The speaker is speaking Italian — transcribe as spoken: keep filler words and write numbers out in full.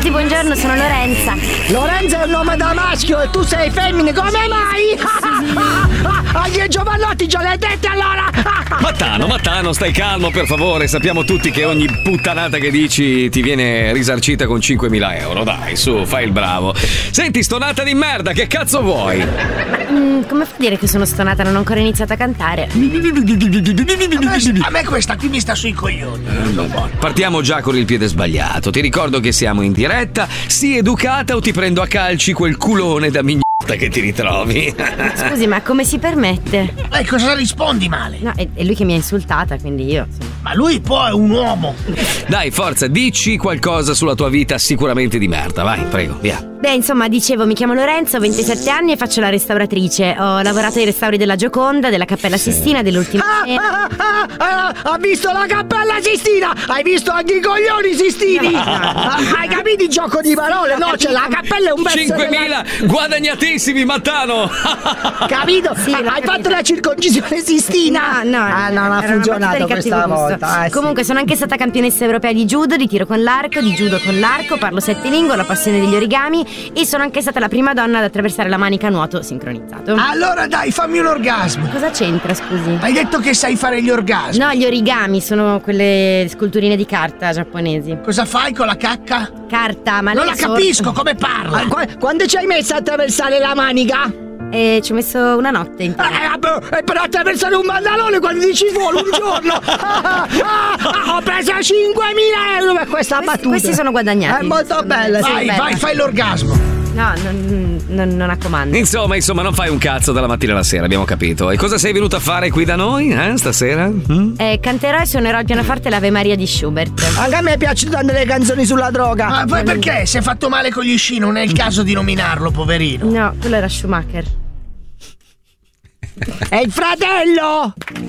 tutti, buongiorno, sono Lorenza. Lorenza è un nome da maschio e tu sei femmine, come mai? Agli Giovannotti già l'hai detto allora! Mattano, Mattano, stai calmo per favore, sappiamo tutti che ogni puttanata che dici ti viene risarcita con cinquemila euro, dai, su, fai il bravo. Senti, stonata di merda, che cazzo vuoi? Mm, come fa a dire che sono stonata? Non ho ancora iniziato a cantare. A me, a me questa qui mi sta sui coglioni. Partiamo già con il piede sbagliato. Ti ricordo che siamo in diretta. Sii educata o ti prendo a calci quel culone da mignotta che ti ritrovi. Scusi, ma come si permette? Lei cosa rispondi male? No, è, è lui che mi ha insultata, quindi io insomma. Ma lui poi è un uomo. Dai, forza, dici qualcosa sulla tua vita sicuramente di merda. Vai, prego, via. Beh, insomma, dicevo, mi chiamo Lorenzo, ho ventisette anni e faccio la restauratrice. Ho lavorato ai restauri della Gioconda, della Cappella Sistina, dell'ultima ah, ah, ah, ah, ha visto la Cappella Sistina? Hai visto anche i coglioni Sistini? No, no. Hai capito il gioco di parole? No, c'è la cappella è un pezzo cinquemila della... guadagnatissimi, Mattano. Capito? Sì, hai capito. fatto la circoncisione Sistina? No, no, ah, non ha funzionato questa volta. Eh, Comunque sì. sono anche stata campionessa europea di judo, di tiro con l'arco, di judo con l'arco, parlo sette lingue, ho la passione degli origami e sono anche stata la prima donna ad attraversare la manica a nuoto sincronizzato. Allora dai, fammi un orgasmo. Cosa c'entra, scusi? Hai detto che sai fare gli orgasmi. No, gli origami sono quelle sculturine di carta giapponesi. Cosa fai con la cacca? Carta, ma non lei la so- capisco, come parla? Ah, qu- quando ci hai messo a attraversare la manica? Eh, ci ho messo una notte in Eh, vabbè, e per attraversare un bandalone quando dici vuole un giorno. ah, ah, ah, ho preso cinquemila euro per questa Questi, battuta. questi sono guadagnati. È molto secondo me. bella, Sì, Vai, bella. vai, fai l'orgasmo. No, non, non, non a comando. Insomma, insomma, non fai un cazzo dalla mattina alla sera, abbiamo capito. E cosa sei venuta a fare qui da noi, eh, stasera? Mm? Eh, canterò e suonerò al pianoforte l'Ave Maria di Schubert. Anche a me piacciono tanto le canzoni sulla droga. Ma poi perché? Si è fatto male con gli sci, non è il caso di nominarlo, poverino. No, quello era Schumacher. È il fratello!